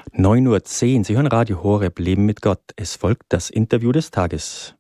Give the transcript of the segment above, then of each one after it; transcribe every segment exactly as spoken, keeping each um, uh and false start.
neun Uhr zehn, Sie hören Radio Horeb, Leben mit Gott. Es folgt das Interview des Tages.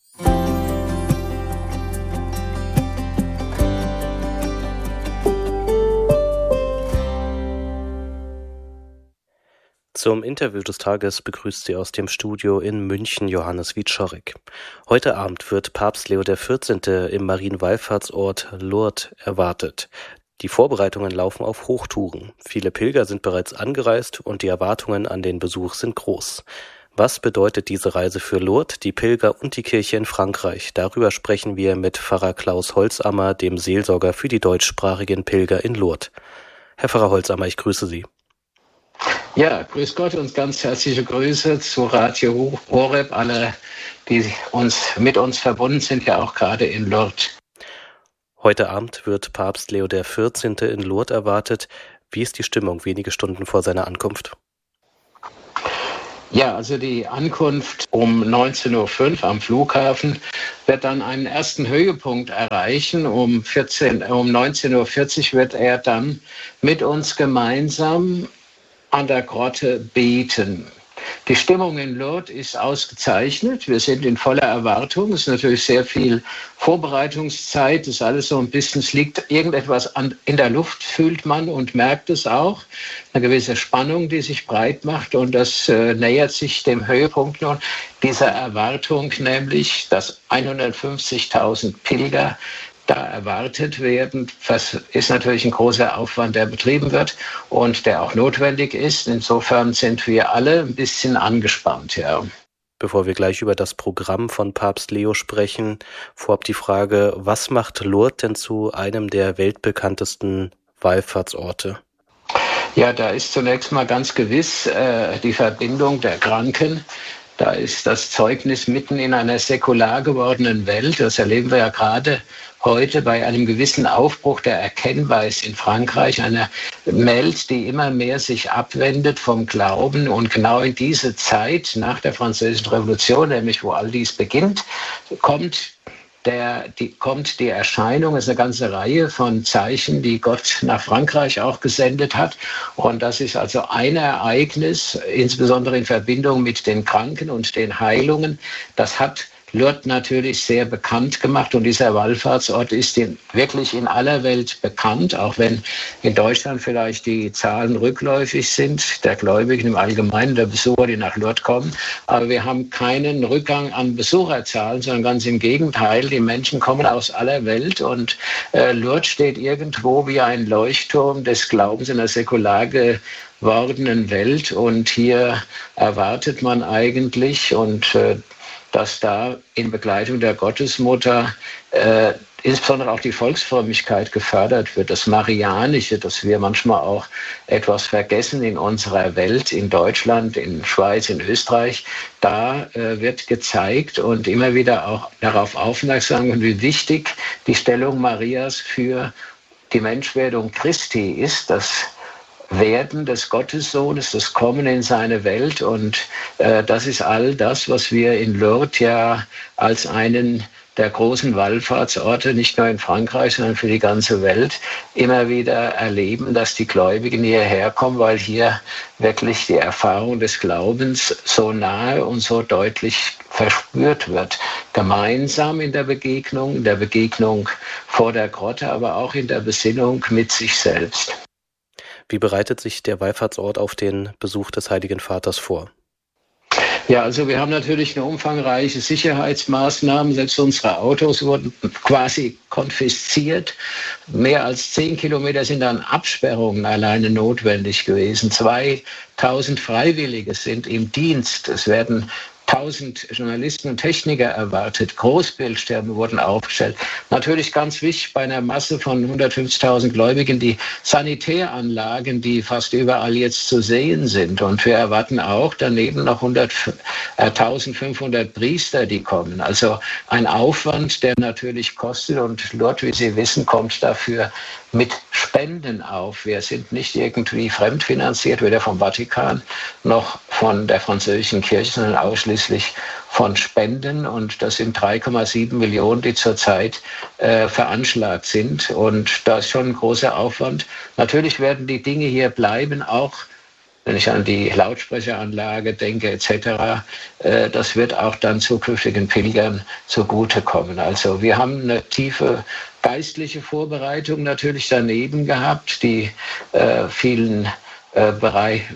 Zum Interview des Tages begrüßt Sie aus dem Studio in München Johannes Wieczorek. Heute Abend wird Papst Leo der vierzehnte im Marienwallfahrtsort Lourdes erwartet. Die Vorbereitungen laufen auf Hochtouren. Viele Pilger sind bereits angereist und die Erwartungen an den Besuch sind groß. Was bedeutet diese Reise für Lourdes, die Pilger und die Kirche in Frankreich? Darüber sprechen wir mit Pfarrer Klaus Holzammer, dem Seelsorger für die deutschsprachigen Pilger in Lourdes. Herr Pfarrer Holzammer, ich grüße Sie. Ja, grüß Gott und ganz herzliche Grüße zu Radio Horeb, alle, die uns mit uns verbunden sind, ja auch gerade in Lourdes. Heute Abend wird Papst Leo der vierzehnte in Lourdes erwartet. Wie ist die Stimmung wenige Stunden vor seiner Ankunft? Ja, also die Ankunft um neunzehn Uhr fünf am Flughafen wird dann einen ersten Höhepunkt erreichen. Um, vierzehn, um neunzehn Uhr vierzig wird er dann mit uns gemeinsam an der Grotte beten. Die Stimmung in Lourdes ist ausgezeichnet. Wir sind in voller Erwartung. Es ist natürlich sehr viel Vorbereitungszeit. Das ist alles so ein bisschen, es liegt irgendetwas an, in der Luft, fühlt man und merkt es auch. Eine gewisse Spannung, die sich breit macht. Und das äh, nähert sich dem Höhepunkt nun dieser Erwartung, nämlich, dass hundertfünfzigtausend Pilger da erwartet werden. Das ist natürlich ein großer Aufwand, der betrieben wird und der auch notwendig ist. Insofern sind wir alle ein bisschen angespannt, ja. Bevor wir gleich über das Programm von Papst Leo sprechen, vorab die Frage, was macht Lourdes denn zu einem der weltbekanntesten Wallfahrtsorte? Ja, da ist zunächst mal ganz gewiss äh, die Verbindung der Kranken. Da ist das Zeugnis mitten in einer säkular gewordenen Welt. Das erleben wir ja gerade heute bei einem gewissen Aufbruch, der erkennbar ist in Frankreich. Eine Welt, die immer mehr sich abwendet vom Glauben. Und genau in diese Zeit nach der Französischen Revolution, nämlich wo all dies beginnt, kommt Der, die, kommt die Erscheinung, es ist eine ganze Reihe von Zeichen, die Gott nach Frankreich auch gesendet hat. Und das ist also ein Ereignis, insbesondere in Verbindung mit den Kranken und den Heilungen. Das hat Lourdes natürlich sehr bekannt gemacht und dieser Wallfahrtsort ist in, wirklich in aller Welt bekannt, auch wenn in Deutschland vielleicht die Zahlen rückläufig sind, der Gläubigen im Allgemeinen, der Besucher, die nach Lourdes kommen. Aber wir haben keinen Rückgang an Besucherzahlen, sondern ganz im Gegenteil, die Menschen kommen aus aller Welt und äh, Lourdes steht irgendwo wie ein Leuchtturm des Glaubens in einer säkular gewordenen Welt und hier erwartet man eigentlich und äh, dass da in Begleitung der Gottesmutter äh, insbesondere auch die Volksfrömmigkeit gefördert wird, das Marianische, das wir manchmal auch etwas vergessen in unserer Welt, in Deutschland, in Schweiz, in Österreich. Da äh, wird gezeigt und immer wieder auch darauf aufmerksam gemacht, wie wichtig die Stellung Marias für die Menschwerdung Christi ist, das Werden des Gottessohnes, das Kommen in seine Welt. Und äh, das ist all das, was wir in Lourdes ja als einen der großen Wallfahrtsorte, nicht nur in Frankreich, sondern für die ganze Welt, immer wieder erleben, dass die Gläubigen hierher kommen, weil hier wirklich die Erfahrung des Glaubens so nahe und so deutlich verspürt wird. Gemeinsam in der Begegnung, in der Begegnung vor der Grotte, aber auch in der Besinnung mit sich selbst. Wie bereitet sich der Wallfahrtsort auf den Besuch des Heiligen Vaters vor? Ja, also wir haben natürlich eine umfangreiche Sicherheitsmaßnahmen. Selbst unsere Autos wurden quasi konfisziert. Mehr als zehn Kilometer sind an Absperrungen alleine notwendig gewesen. zweitausend Freiwillige sind im Dienst. Es werden tausend Journalisten und Techniker erwartet. Großbildschirme wurden aufgestellt. Natürlich ganz wichtig bei einer Masse von hundertfünfzigtausend Gläubigen die Sanitäranlagen, die fast überall jetzt zu sehen sind. Und wir erwarten auch daneben noch eintausendfünfhundert Priester, die kommen. Also ein Aufwand, der natürlich kostet. Und Lourdes, wie Sie wissen, kommt dafür mit Spenden auf. Wir sind nicht irgendwie fremdfinanziert, weder vom Vatikan noch von der französischen Kirche, sondern ausschließlich von Spenden. Und das sind drei Komma sieben Millionen, die zurzeit äh, veranschlagt sind. Und da ist schon ein großer Aufwand. Natürlich werden die Dinge hier bleiben, auch wenn ich an die Lautsprecheranlage denke et cetera, äh, das wird auch dann zukünftigen Pilgern zugutekommen. Also wir haben eine tiefe geistliche Vorbereitung natürlich daneben gehabt, die äh, vielen äh, Bereiche,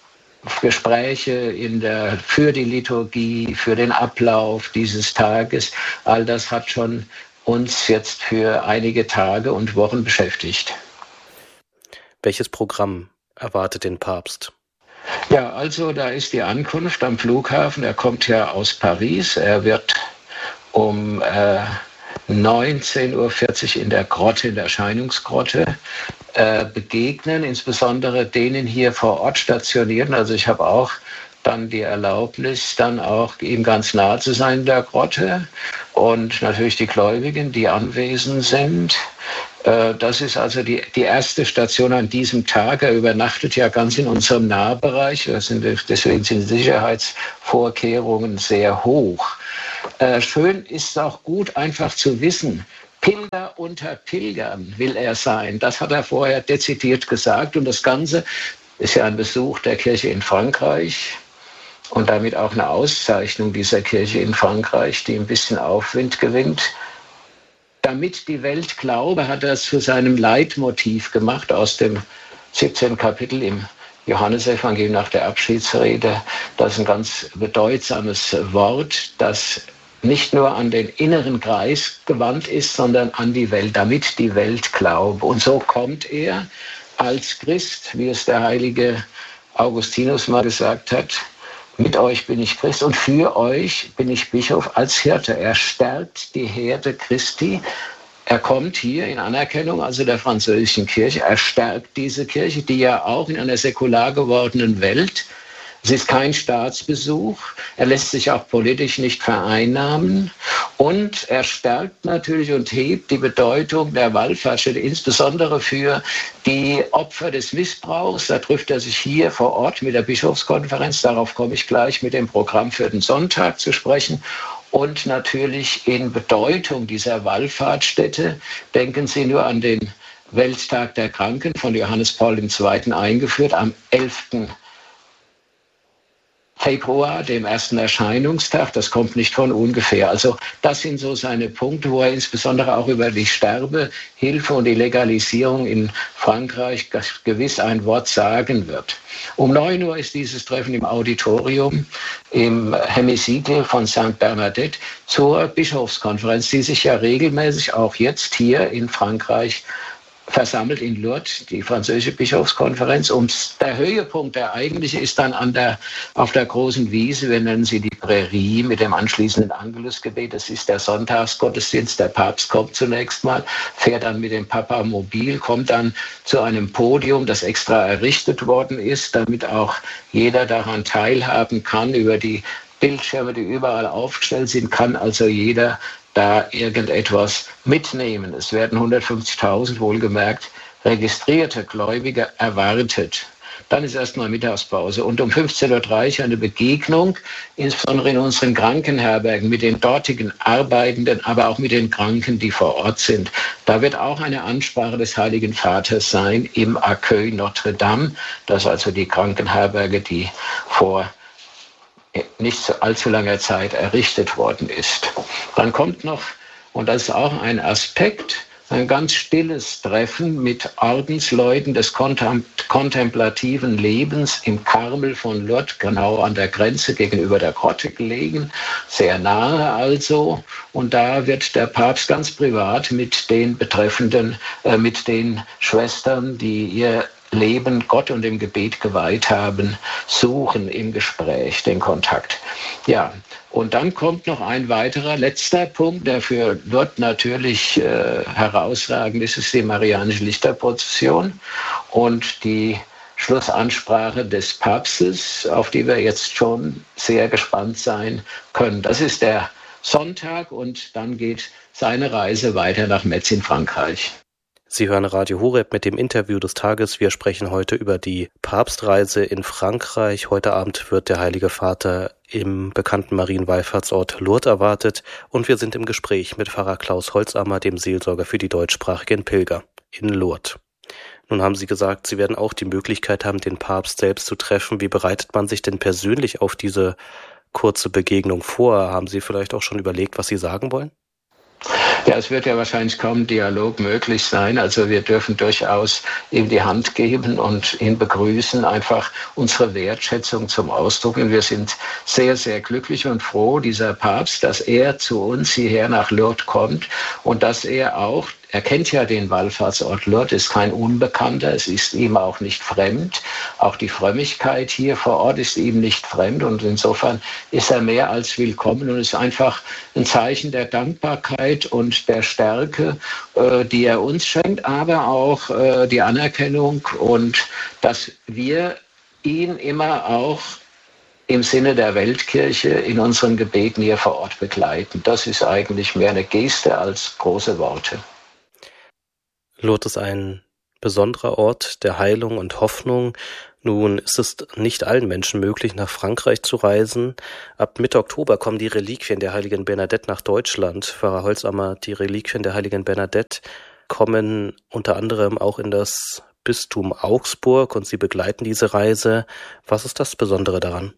Gespräche in der, für die Liturgie, für den Ablauf dieses Tages. All das hat schon uns jetzt für einige Tage und Wochen beschäftigt. Welches Programm erwartet den Papst? Ja, also da ist die Ankunft am Flughafen. Er kommt ja aus Paris. Er wird um äh, neunzehn Uhr vierzig in der Grotte, in der Erscheinungsgrotte, äh, begegnen, insbesondere denen hier vor Ort stationierten. Also ich habe auch dann die Erlaubnis, dann auch ihm ganz nah zu sein in der Grotte und natürlich die Gläubigen, die anwesend sind. Äh, das ist also die, die erste Station an diesem Tag. Er übernachtet ja ganz in unserem Nahbereich. Das sind, deswegen sind die Sicherheitsvorkehrungen sehr hoch. Äh, schön ist auch gut, einfach zu wissen, Pilger unter Pilgern will er sein. Das hat er vorher dezidiert gesagt. Und das Ganze ist ja ein Besuch der Kirche in Frankreich und damit auch eine Auszeichnung dieser Kirche in Frankreich, die ein bisschen Aufwind gewinnt. Damit die Welt glaube, hat er es zu seinem Leitmotiv gemacht aus dem siebzehnten Kapitel im Johannesevangelium nach der Abschiedsrede. Das ist ein ganz bedeutsames Wort, das nicht nur an den inneren Kreis gewandt ist, sondern an die Welt, damit die Welt glaube. Und so kommt er als Christ, wie es der heilige Augustinus mal gesagt hat, mit euch bin ich Christ und für euch bin ich Bischof als Hirte. Er stärkt die Herde Christi. Er kommt hier in Anerkennung also der französischen Kirche. Er stärkt diese Kirche, die ja auch in einer säkular gewordenen Welt, es ist kein Staatsbesuch, er lässt sich auch politisch nicht vereinnahmen und er stärkt natürlich und hebt die Bedeutung der Wallfahrtsstätte, insbesondere für die Opfer des Missbrauchs. Da trifft er sich hier vor Ort mit der Bischofskonferenz, darauf komme ich gleich mit dem Programm für den Sonntag zu sprechen. Und natürlich in Bedeutung dieser Wallfahrtsstätte, denken Sie nur an den Welttag der Kranken von Johannes Paul der Zweite eingeführt am elften Februar, dem ersten Erscheinungstag. Das kommt nicht von ungefähr. Also das sind so seine Punkte, wo er insbesondere auch über die Sterbehilfe und die Legalisierung in Frankreich gewiss ein Wort sagen wird. Um neun Uhr ist dieses Treffen im Auditorium im Hemicycle von Sankt Bernadette zur Bischofskonferenz, die sich ja regelmäßig auch jetzt hier in Frankreich versammelt in Lourdes, die französische Bischofskonferenz. Und der Höhepunkt, der eigentliche, ist dann an der, auf der großen Wiese, wir nennen sie die Prärie, mit dem anschließenden Angelusgebet. Das ist der Sonntagsgottesdienst. Der Papst kommt zunächst mal, fährt dann mit dem Papamobil, kommt dann zu einem Podium, das extra errichtet worden ist, damit auch jeder daran teilhaben kann. Über die Bildschirme, die überall aufgestellt sind, kann also jeder da irgendetwas mitnehmen. Es werden hundertfünfzigtausend wohlgemerkt registrierte Gläubige erwartet. Dann ist erstmal Mittagspause und um fünfzehn Uhr dreißig eine Begegnung, insbesondere in unseren Krankenherbergen mit den dortigen Arbeitenden, aber auch mit den Kranken, die vor Ort sind. Da wird auch eine Ansprache des Heiligen Vaters sein im Accueil Notre Dame. Das ist also die Krankenherberge, die vor nicht so allzu langer Zeit errichtet worden ist. Dann kommt noch, und das ist auch ein Aspekt, ein ganz stilles Treffen mit Ordensleuten des kontemplativen Lebens im Karmel von Lourdes, genau an der Grenze gegenüber der Grotte gelegen, sehr nahe also. Und da wird der Papst ganz privat mit den Betreffenden, äh, mit den Schwestern, die ihr Leben Gott und dem Gebet geweiht haben, suchen im Gespräch, den Kontakt. Ja, und dann kommt noch ein weiterer, letzter Punkt, der für Lourdes natürlich äh, herausragend ist, ist die Marianische Lichterprozession und die Schlussansprache des Papstes, auf die wir jetzt schon sehr gespannt sein können. Das ist der Sonntag und dann geht seine Reise weiter nach Metz in Frankreich. Sie hören Radio Horeb mit dem Interview des Tages. Wir sprechen heute über die Papstreise in Frankreich. Heute Abend wird der Heilige Vater im bekannten Marienwallfahrtsort Lourdes erwartet und wir sind im Gespräch mit Pfarrer Klaus Holzammer, dem Seelsorger für die deutschsprachigen Pilger in Lourdes. Nun haben Sie gesagt, Sie werden auch die Möglichkeit haben, den Papst selbst zu treffen. Wie bereitet man sich denn persönlich auf diese kurze Begegnung vor? Haben Sie vielleicht auch schon überlegt, was Sie sagen wollen? Ja, es wird ja wahrscheinlich kaum Dialog möglich sein. Also wir dürfen durchaus ihm die Hand geben und ihn begrüßen, einfach unsere Wertschätzung zum Ausdruck. Und wir sind sehr, sehr glücklich und froh, dieser Papst, dass er zu uns hierher nach Lourdes kommt und dass er auch, er kennt ja den Wallfahrtsort Lourdes, ist kein Unbekannter, es ist ihm auch nicht fremd. Auch die Frömmigkeit hier vor Ort ist ihm nicht fremd und insofern ist er mehr als willkommen und ist einfach ein Zeichen der Dankbarkeit und der Stärke, äh, die er uns schenkt, aber auch äh, die Anerkennung und dass wir ihn immer auch im Sinne der Weltkirche in unseren Gebeten hier vor Ort begleiten. Das ist eigentlich mehr eine Geste als große Worte. Lourdes ist ein besonderer Ort der Heilung und Hoffnung. Nun ist es nicht allen Menschen möglich, nach Frankreich zu reisen. Ab Mitte Oktober kommen die Reliquien der heiligen Bernadette nach Deutschland. Pfarrer Holzamer, die Reliquien der heiligen Bernadette kommen unter anderem auch in das Bistum Augsburg und Sie begleiten diese Reise. Was ist das Besondere daran?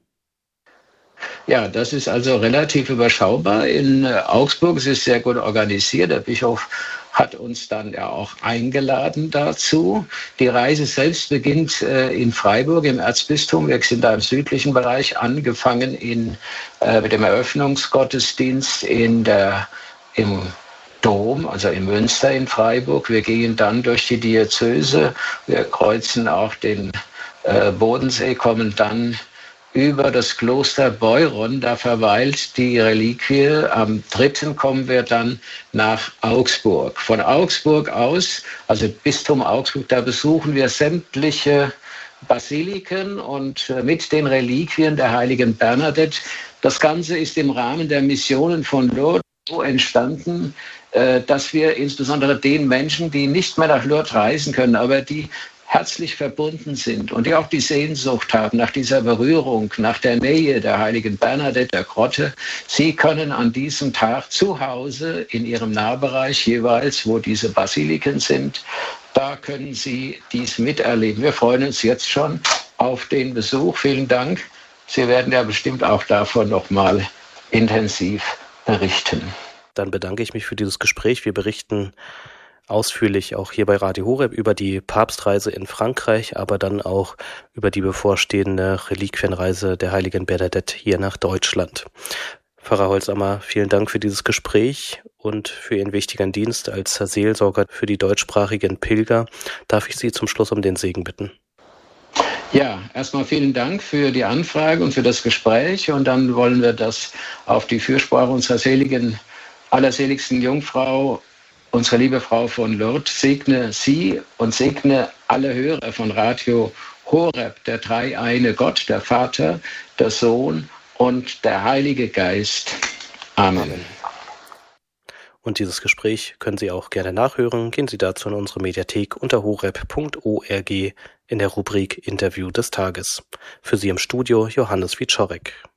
Ja, das ist also relativ überschaubar in Augsburg. Es ist sehr gut organisiert. Der Bischof hat uns dann ja auch eingeladen dazu. Die Reise selbst beginnt äh, in Freiburg im Erzbistum. Wir sind da im südlichen Bereich angefangen in, äh, mit dem Eröffnungsgottesdienst in der, im Dom, also in Münster in Freiburg. Wir gehen dann durch die Diözese. Wir kreuzen auch den äh, Bodensee, kommen dann über das Kloster Beuron, da verweilt die Reliquie. Am dritten kommen wir dann nach Augsburg. Von Augsburg aus, also Bistum Augsburg, da besuchen wir sämtliche Basiliken und mit den Reliquien der heiligen Bernadette. Das Ganze ist im Rahmen der Missionen von Lourdes so entstanden, dass wir insbesondere den Menschen, die nicht mehr nach Lourdes reisen können, aber die herzlich verbunden sind und die auch die Sehnsucht haben nach dieser Berührung, nach der Nähe der heiligen Bernadette, der Grotte. Sie können an diesem Tag zu Hause in ihrem Nahbereich jeweils, wo diese Basiliken sind, da können Sie dies miterleben. Wir freuen uns jetzt schon auf den Besuch. Vielen Dank. Sie werden ja bestimmt auch davon noch mal intensiv berichten. Dann bedanke ich mich für dieses Gespräch. Wir berichten ausführlich auch hier bei Radio Horeb über die Papstreise in Frankreich, aber dann auch über die bevorstehende Reliquienreise der heiligen Bernadette hier nach Deutschland. Pfarrer Holzamer, vielen Dank für dieses Gespräch und für Ihren wichtigen Dienst als Seelsorger für die deutschsprachigen Pilger. Darf ich Sie zum Schluss um den Segen bitten? Ja, erstmal vielen Dank für die Anfrage und für das Gespräch und dann wollen wir das auf die Fürsprache unserer seligen, allerseligsten Jungfrau, unsere liebe Frau von Lourdes, segne Sie und segne alle Hörer von Radio Horeb, der dreieine Gott, der Vater, der Sohn und der Heilige Geist. Amen. Und dieses Gespräch können Sie auch gerne nachhören. Gehen Sie dazu in unsere Mediathek unter horeb punkt org in der Rubrik Interview des Tages. Für Sie im Studio Johannes Wieczorek.